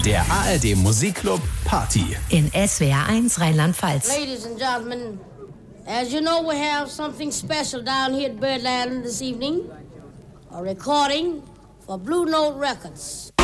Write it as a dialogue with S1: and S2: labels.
S1: Der ARD Musikclub Party
S2: in SWR 1 Rheinland-Pfalz.
S3: Ladies and gentlemen, as you know, we have something special down here at Birdland this evening. A recording for Blue Note Records.